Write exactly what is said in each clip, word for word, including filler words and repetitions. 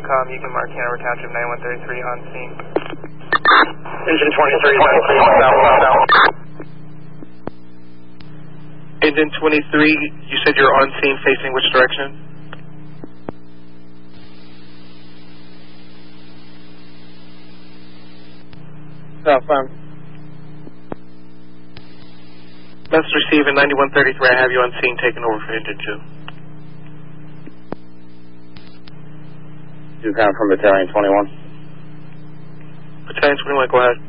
com, you can mark Hanover Township nine one three three on scene. Engine twenty-three, southbound. Engine twenty-three, you said you're on scene facing which direction? Southbound. Message received in ninety-one thirty-three. I have you on scene taking over for engine two. You come from Battalion twenty-one. Battalion twenty-one, go ahead.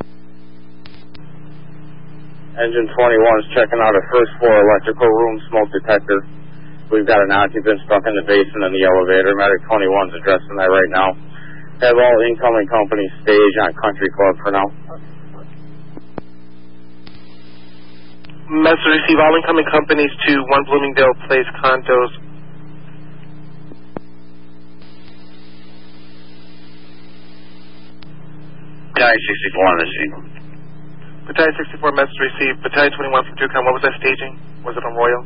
Engine twenty-one is checking out a first floor electrical room smoke detector. We've got an occupant stuck in the basement in the elevator. Medic twenty-one's addressing that right now. Have all incoming companies stage on Country Club for now. Message receive all incoming companies to one Bloomingdale Place condos. Battalion sixty-four on the scene. Battalion sixty-four, message received. Battalion twenty-one from Tucson, what was that staging? Was it on Royal?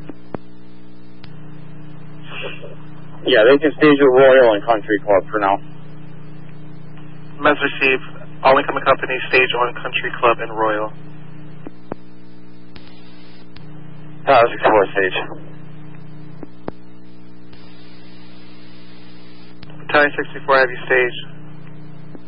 Yeah, they can stage at Royal and Country Club for now. Message received. All incoming companies stage on Country Club and Royal. Tower sixty-four stage. Battalion sixty-four, have you staged?